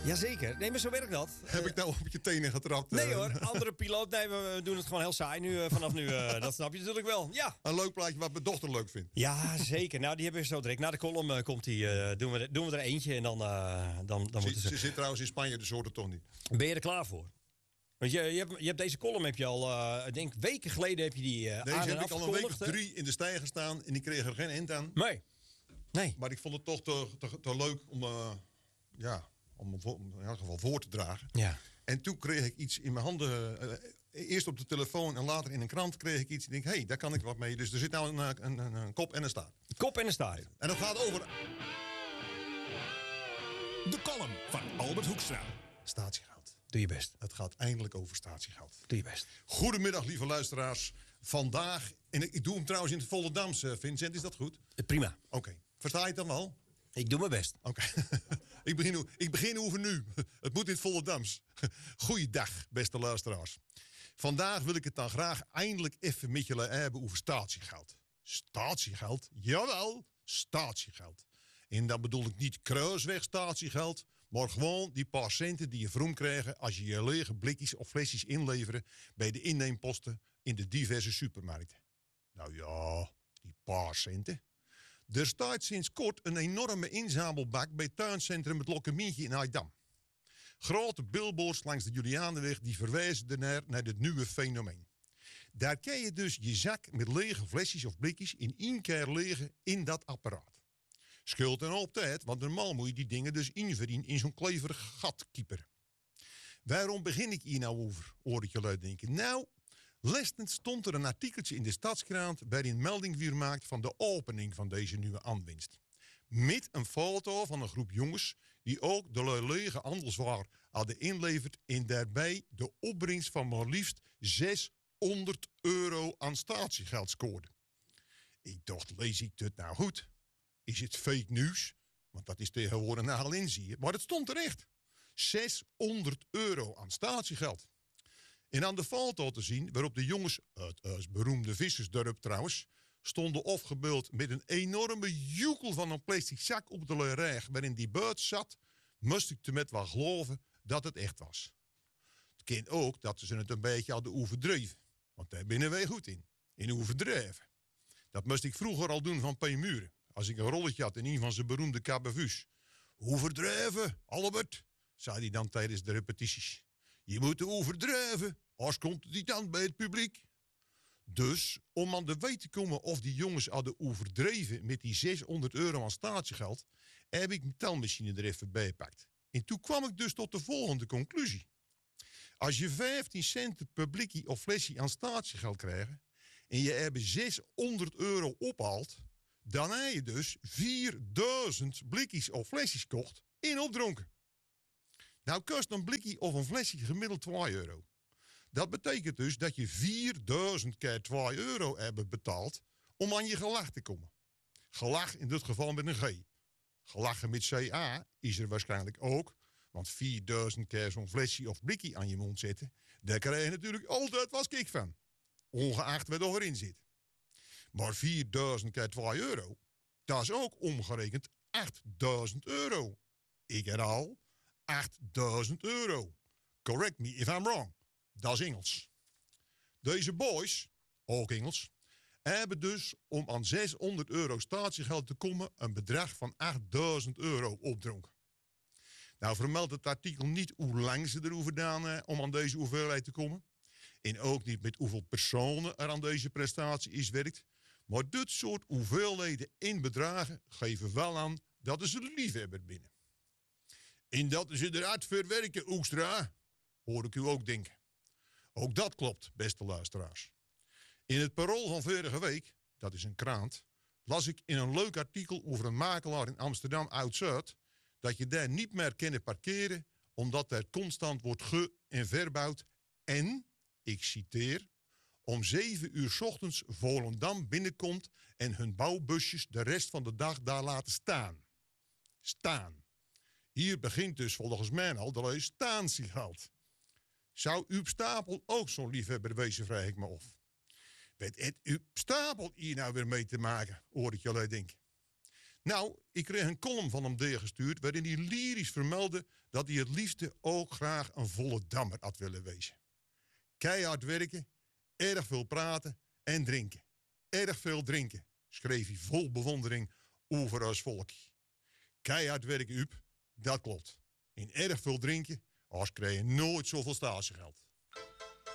Jazeker. Nee, maar zo werkt dat. Heb ik nou op je tenen getrapt? Nee hoor, andere piloot. Nee, we doen het gewoon heel saai nu, vanaf nu. Dat snap je natuurlijk wel. Ja. Een leuk plaatje wat mijn dochter leuk vindt. Ja, zeker. Nou, die hebben we zo direct. Na de column komt die, doen we er eentje en dan moeten Ze zit trouwens in Spanje, dus hoort het toch niet. Ben je er klaar voor? Want je hebt deze column heb je al, ik denk weken geleden heb je die Deze aan en heb ik al een week of afgekondigd, 3 in de stijger staan en die kreeg er geen eind aan. Nee. Maar ik vond het toch te leuk om in elk geval voor te dragen. Ja. En toen kreeg ik iets in mijn handen. Eerst op de telefoon en later in een krant kreeg ik iets. Ik denk, hé, daar kan ik wat mee. Dus er zit nou een kop en een staart. Kop en een staart. En dat gaat over De column van Albert Hoekstra. statiegeld. Doe je best. Het gaat eindelijk over statiegeld. Doe je best. Goedemiddag, lieve luisteraars. Vandaag, en ik doe hem trouwens in het Volendams, Vincent. Is dat goed? Prima. Oké. Versta je het dan wel? Ik doe mijn best. Oké. ik begin over nu. Het moet in het Volendams. Goeiedag, beste luisteraars. Vandaag wil ik het dan graag eindelijk even met jullie hebben over statiegeld. Statiegeld? Jawel, statiegeld. En dan bedoel ik niet kruisweg statiegeld, maar gewoon die paar centen die je vroom krijgt als je je lege blikjes of flesjes inleveren bij de inneemposten in de diverse supermarkten. Nou ja, die paar centen. Er staat sinds kort een enorme inzamelbak bij tuincentrum Het Lokkemientje in Aydam. Grote billboards langs de Julianenweg die verwijzen ernaar naar dit nieuwe fenomeen. Daar kan je dus je zak met lege flesjes of blikjes in één keer leggen in dat apparaat. Scheelt en op tijd, want normaal moet je die dingen dus inverdien in zo'n kleverig gat kieperen. Waarom begin ik hier nou over, hoor ik jullie denken? Nou, lestens stond er een artikeltje in de Stadskrant waarin melding weer maakt van de opening van deze nieuwe aanwinst. Met een foto van een groep jongens die ook de lege handelswaar hadden inleverd en daarbij de opbrengst van maar liefst €600 aan statiegeld scoorden. Ik dacht, lees ik dit nou goed? Is het fake nieuws? Want dat is tegenwoordig nogal in, zie je. Maar het stond er echt. €600 aan statiegeld. En aan de foto te zien, waarop de jongens, het beroemde vissersdorp trouwens, stonden afgebeeld met een enorme joekel van een plastic zak op de reg waarin die beurt zat, moest ik te met wel geloven dat het echt was. Het kan ook dat ze het een beetje hadden overdreven. Want daar binnen wij goed in overdreven. Dat moest ik vroeger al doen van P. Muren. Als ik een rolletje had in een van zijn beroemde cabavu's. Overdreven, Albert, zei hij dan tijdens de repetities. Je moet overdrijven, anders komt het niet aan bij het publiek. Dus, om aan de weet te komen of die jongens hadden overdreven met die €600 aan statiegeld, heb ik mijn telmachine er even bij gepakt. En toen kwam ik dus tot de volgende conclusie. Als je 15 cent per blikje of flesje aan statiegeld krijgt en je hebt €600 ophaalt, dan heb je dus 4000 blikjes of flesjes kocht en opdronken. Nou kost een blikje of een flesje gemiddeld €2. Dat betekent dus dat je 4000 keer €2 hebt betaald om aan je gelach te komen. Gelach in dit geval met een G. Gelachen met CA is er waarschijnlijk ook, want 4000 keer zo'n flesje of blikje aan je mond zetten, daar krijg je natuurlijk altijd wat kick van. Ongeacht wat erin zit. Maar 4000 keer €2, dat is ook omgerekend €8000. Ik herhaal, €8000. Correct me if I'm wrong. Dat is Engels. Deze boys, ook Engels, hebben dus om aan €600 statiegeld te komen een bedrag van €8000 opdronken. Nou vermeldt het artikel niet hoe lang ze erover gedaan om aan deze hoeveelheid te komen. En ook niet met hoeveel personen er aan deze prestatie is werkt. Maar dit soort hoeveelheden in bedragen geven wel aan dat ze de liefhebber binnen. En dat ze eruit verwerken, Oestra, hoor ik u ook denken. Ook dat klopt, beste luisteraars. In het Parool van vorige week, dat is een krant, las ik in een leuk artikel over een makelaar in Amsterdam Oud-Zuid dat je daar niet meer kan parkeren omdat er constant wordt en verbouwd en, ik citeer, om 7 uur 's ochtends Volendam binnenkomt en hun bouwbusjes de rest van de dag daar laten staan. Staan. Hier begint dus volgens mij al de statiegeld. Zou Uub Stapel ook zo'n liefhebber wezen, vraag ik me af. Weet het Uub Stapel hier nou weer mee te maken, hoor ik jullie denken. Nou, ik kreeg een column van hem doorgestuurd waarin hij lyrisch vermeldde dat hij het liefste ook graag een volle dammer had willen wezen. Keihard werken, erg veel praten en drinken. Erg veel drinken, schreef hij vol bewondering over ons volkje. Keihard werken, Uub, dat klopt. In erg veel drinken, als kreeg je nooit zoveel statiegeld.